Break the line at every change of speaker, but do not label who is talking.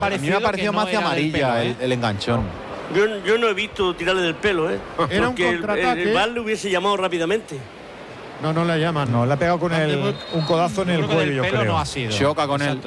A mí me ha parecido más de amarilla el enganchón.
Yo no he visto tirarle del pelo,
Era un
porque
contraataque.
el VAR le hubiese llamado rápidamente.
No le llaman.
No, le ha pegado con un codazo en el cuello, yo creo.
Choca con él.